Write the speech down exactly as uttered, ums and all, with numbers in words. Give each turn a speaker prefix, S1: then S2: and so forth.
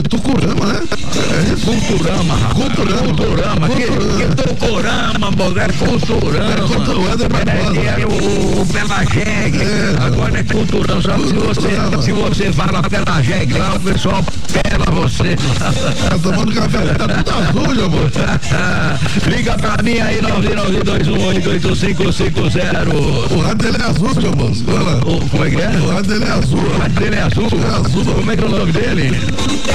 S1: Tucurama, né?
S2: É, Culturama,
S1: Culturama.
S2: Culturama. Que, que Tucurama, é Culturama. É, é, é o, o Pelajegue.
S1: É,
S2: agora é Culturama. Só que se você, se você fala Pelajegue, lá o pessoal pela você.
S1: Tá tomando café, tá tudo azul, meu amor.
S2: Liga pra mim aí, nove nove dois um oito oito cinco cinco zero.
S1: O rádio dele é azul, meu amor.
S2: O, como é que é?
S1: O rádio dele é azul.
S2: O rádio dele é azul?
S1: É azul.
S2: Como é que é o nome dele?